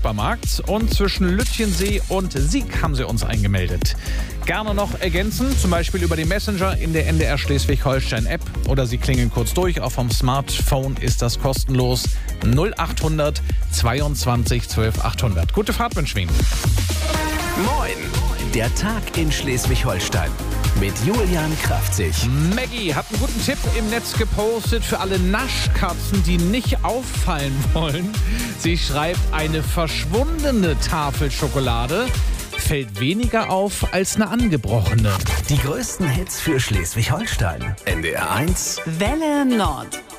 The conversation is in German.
Supermarkt. Und zwischen Lütjensee und Sieg haben sie uns eingemeldet. Gerne noch ergänzen, zum Beispiel über den Messenger in der NDR Schleswig-Holstein-App. Oder Sie klingeln kurz durch, auch vom Smartphone ist das kostenlos. 0800 22 12 800. Gute Fahrt wünschen wir Ihnen. Moin, der Tag in Schleswig-Holstein mit Julian Kraftzig. Maggie hat einen guten Tipp im Netz gepostet für alle Naschkatzen, die nicht auffallen wollen. Sie schreibt, eine verschwundene Tafel Schokolade fällt weniger auf als eine angebrochene. Die größten Hits für Schleswig-Holstein. NDR 1 Welle Nord.